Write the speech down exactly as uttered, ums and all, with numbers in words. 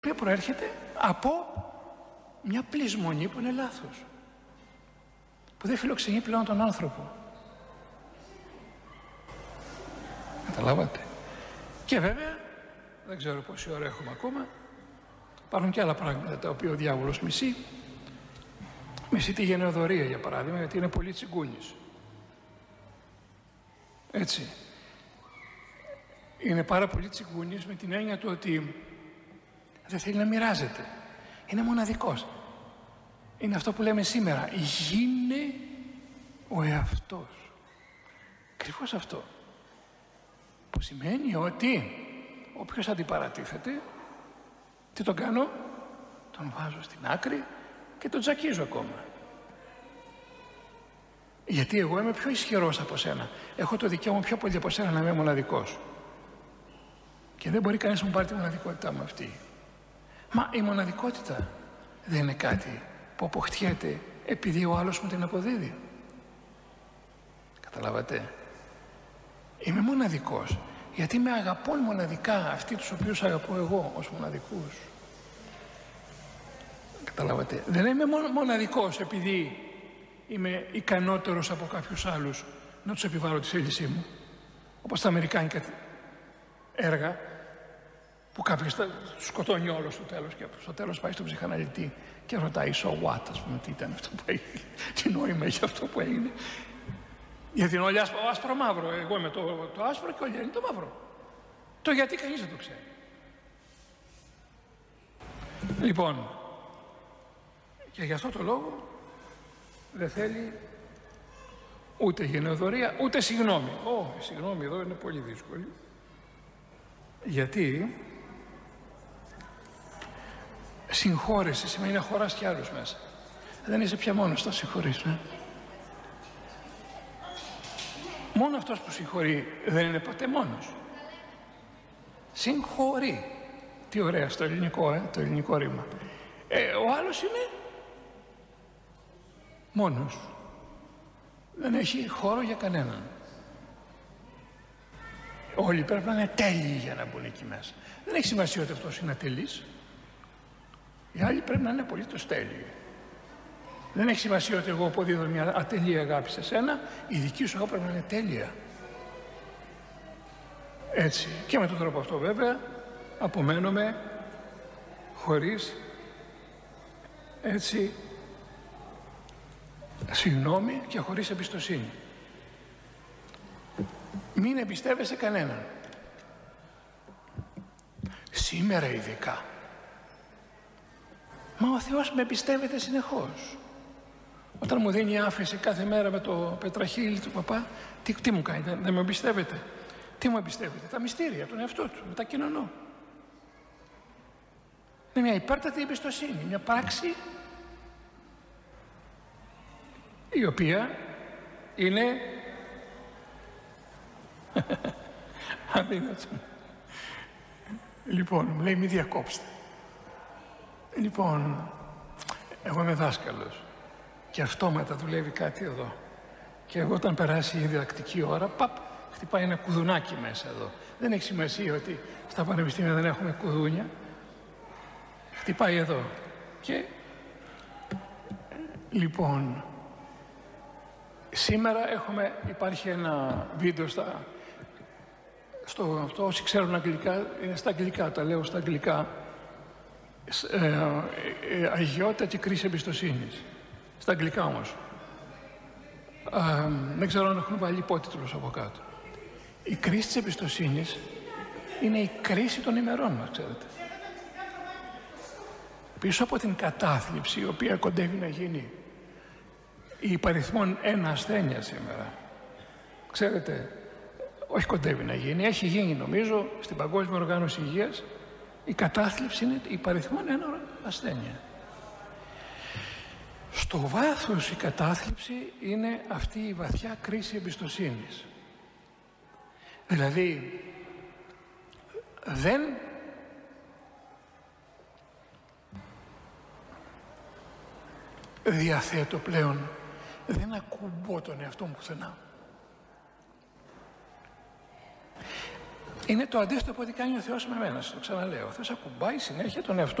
οποία προέρχεται από μια πλεισμονή που είναι λάθος, που δεν φιλοξενεί πλέον τον άνθρωπο. Καταλάβατε? Και βέβαια, δεν ξέρω πόση ώρα έχουμε ακόμα, υπάρχουν και άλλα πράγματα τα οποία ο διάβολος μισεί. Μισεί τη γενεοδορία, για παράδειγμα, γιατί είναι πολύ τσιγκούνης. Έτσι. Είναι πάρα πολύ τσιγκούνης με την έννοια του ότι δεν θέλει να μοιράζεται. Είναι μοναδικός. Είναι αυτό που λέμε σήμερα. Γίνε ο εαυτός. Ακριβώς αυτό. Που σημαίνει ότι όποιος αντιπαρατίθεται, τι τον κάνω? Τον βάζω στην άκρη και τον τζακίζω ακόμα. Γιατί εγώ είμαι πιο ισχυρός από σένα. Έχω το δικαίωμα πιο πολύ από σένα να είμαι μοναδικός. Και δεν μπορεί κανείς να μου πάρει τη μοναδικότητά μου αυτή. Μα η μοναδικότητα δεν είναι κάτι που αποκτιέται επειδή ο άλλος μου την αποδίδει. Καταλάβατε? Είμαι μοναδικός γιατί με αγαπούν μοναδικά αυτοί τους οποίους αγαπώ εγώ ως μοναδικούς. Καταλάβατε? Δεν είμαι μοναδικός επειδή είμαι ικανότερος από κάποιους άλλους να τους επιβάλλω τη θέλησή μου, όπως τα αμερικάνικα έργα που κάποιος τους σκοτώνει όλος στο τέλος και στο τέλος πάει στον ψυχαναλυτή και ρωτάει so what, ας πούμε, τι ήταν αυτό που έγινε, τι νόημα έχει αυτό που έγινε. Γιατί είναι όλοι άσπρο μαύρο, εγώ είμαι το, το άσπρο και όλοι είναι το μαύρο. Το γιατί κανείς δεν το ξέρει. Λοιπόν, και γι' αυτό το λόγο δεν θέλει ούτε γενεοδορία ούτε συγγνώμη. Ω, η συγγνώμη εδώ είναι πολύ δύσκολη. Γιατί συγχώρεση σημαίνει να χωράς κι άλλους μέσα. Δεν είσαι πια μόνος, θα συγχωρείς. Ε? Μόνο αυτός που συγχωρεί δεν είναι ποτέ μόνος. Συγχωρεί. Τι ωραία στο ελληνικό, ε, το ελληνικό ρήμα. Ε, ο άλλος είναι μόνος. Δεν έχει χώρο για κανέναν. Όλοι πρέπει να είναι τέλειοι για να μπουν εκεί μέσα. Δεν έχει σημασία ότι αυτός είναι ατελής. Οι άλλοι πρέπει να είναι απολύτως τέλειοι. Δεν έχει σημασία ότι εγώ αποδίδω μια ατελή αγάπη σε σένα, η δική σου αγάπη πρέπει να είναι τέλεια. Έτσι. Και με τον τρόπο αυτό βέβαια απομένουμε χωρίς έτσι συγγνώμη και χωρίς εμπιστοσύνη. Μην εμπιστεύεσαι κανέναν. Σήμερα ειδικά. Μα ο Θεός με εμπιστεύεται συνεχώς. Όταν μου δίνει άφηση κάθε μέρα με το πετραχύλι του παπά, τι, τι μου κάνει, δεν, δεν με εμπιστεύεται. Τι μου εμπιστεύεται? Τα μυστήρια, τον εαυτό του, με τα κοινωνώ. Είναι μια υπέρτατη εμπιστοσύνη, μια πράξη η οποία είναι αδύνατο. Λοιπόν, μου λέει μη διακόψτε. Λοιπόν, εγώ είμαι δάσκαλος και αυτόματα δουλεύει κάτι εδώ. Και εγώ όταν περάσει η διδακτική ώρα, παπ, χτυπάει ένα κουδουνάκι μέσα εδώ. Δεν έχει σημασία ότι στα πανεπιστήμια δεν έχουμε κουδούνια. Χτυπάει εδώ. Και λοιπόν, σήμερα έχουμε, υπάρχει ένα βίντεο στα, στο αυτό, όσοι ξέρουν αγγλικά, είναι στα αγγλικά, τα λέω στα αγγλικά, ε, ε, ε, αγιότητα και κρίση εμπιστοσύνης. Στα αγγλικά όμως. Ε, δεν ξέρω αν έχουν βάλει υπότιτλους από κάτω. Η κρίση της εμπιστοσύνης είναι η κρίση των ημερών μας, ξέρετε. Πίσω από την κατάθλιψη, η οποία κοντεύει να γίνει η υπαριθμόν ένα ασθένεια σήμερα, ξέρετε, όχι κοντεύει να γίνει, έχει γίνει νομίζω στην Παγκόσμια Οργάνωση Υγείας, η κατάθλιψη είναι η υπαριθμόν ένα ασθένεια. Στο βάθος η κατάθλιψη είναι αυτή η βαθιά κρίση εμπιστοσύνης. Δηλαδή δεν διαθέτω πλέον, δεν ακουμπώ τον εαυτό μου πουθενά. Είναι το αντίθετο από ό,τι κάνει ο Θεός με εμένα, σας το ξαναλέω. Ο Θεός ακουμπάει συνέχεια τον εαυτό